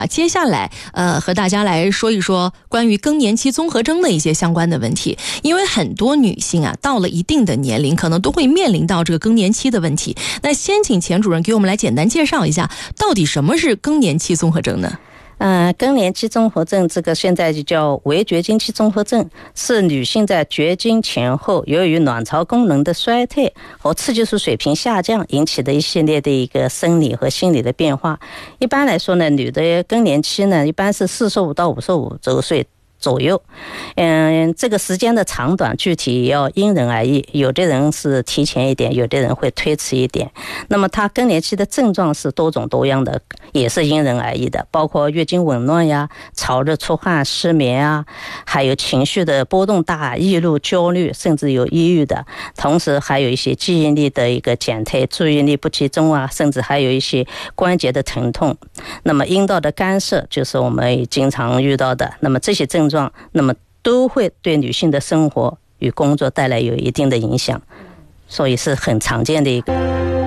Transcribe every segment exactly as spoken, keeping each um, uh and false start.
啊，接下来呃和大家来说一说关于更年期综合征的一些相关的问题。因为很多女性啊到了一定的年龄，可能都会面临到这个更年期的问题。那先请钱主任给我们来简单介绍一下，到底什么是更年期综合征呢？ 呃，更年期综合症这个现在就叫围绝经期综合症，是女性在绝经前后由于卵巢功能的衰退和雌激素水平下降引起的一系列的一个生理和心理的变化。一般来说呢，女的更年期呢，一般是四十五到五十五周岁左右，嗯，这个时间的长短具体也要因人而异，有的人是提前一点，有的人会推迟一点。那么它更年期的症状是多种多样的，也是因人而异的，包括月经紊乱呀、潮热出汗、失眠啊，还有情绪的波动大、易怒、焦虑，甚至有抑郁的。同时还有一些记忆力的一个减退、注意力不集中啊，甚至还有一些关节的疼痛。那么阴道的干涉就是我们经常遇到的。那么这些症状那么都会对女性的生活与工作带来有一定的影响，所以是很常见的一个。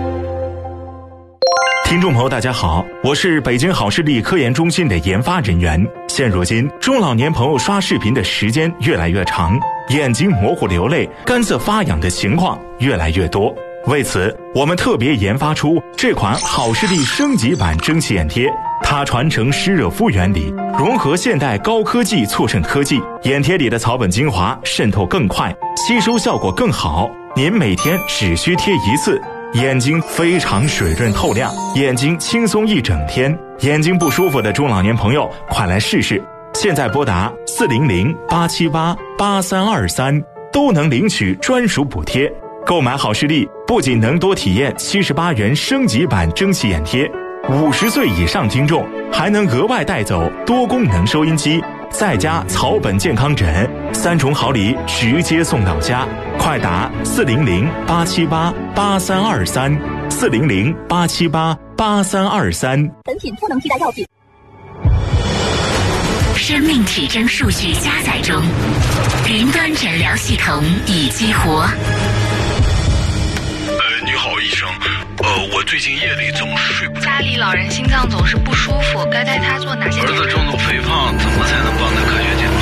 听众朋友大家好，我是北京好视力科研中心的研发人员。现如今中老年朋友刷视频的时间越来越长，眼睛模糊流泪、干涩发痒的情况越来越多。为此我们特别研发出这款好视力升级版蒸汽眼贴，它传承湿热敷原理，融合现代高科技促渗科技，眼贴里的草本精华渗透更快，吸收效果更好。您每天只需贴一次，眼睛非常水润透亮，眼睛轻松一整天。眼睛不舒服的中老年朋友快来试试，现在拨打四零零八七八八三二三都能领取专属补贴。购买好视力不仅能多体验七十八元升级版蒸汽眼贴，五十岁以上听众还能额外带走多功能收音机，再加草本健康枕，三重好礼直接送到家。快打四零零八七八八三二三，四零零八七八八三二三。 本品不能替代药品。 生命体征数据加载中，云端诊疗系统已激活。 你好，医生。呃，我最近夜里总是睡不着。 家里老人心脏总是不舒服，该带他做哪些？ 儿子重度肥胖，怎么才能帮他科学检查？